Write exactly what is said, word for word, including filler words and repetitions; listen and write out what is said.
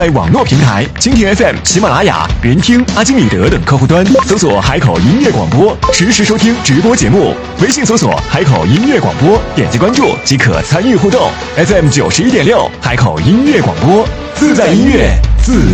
在网络平台蜻蜓 F M、喜马拉雅、人听、阿基米德等客户端搜索海口音乐广播，实时收听直播节目。微信搜索海口音乐广播，点击关注即可参与互动。F M 九十一点六，海口音乐广播，自在音乐，自